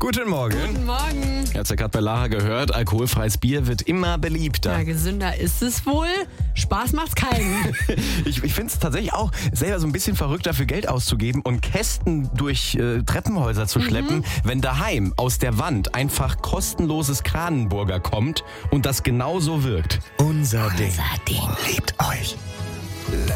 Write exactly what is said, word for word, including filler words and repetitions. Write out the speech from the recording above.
Guten Morgen. Guten Morgen. Ihr habt ja gerade bei Lara gehört, alkoholfreies Bier wird immer beliebter. Ja, gesünder ist es wohl. Spaß macht's keinen. Ich, ich finde es tatsächlich auch selber so ein bisschen verrückt, dafür Geld auszugeben und Kästen durch äh, Treppenhäuser zu schleppen, mhm. wenn daheim aus der Wand einfach kostenloses Kranenburger kommt und das genauso wirkt. Unser Ding. Unser Ding. Liebt euch.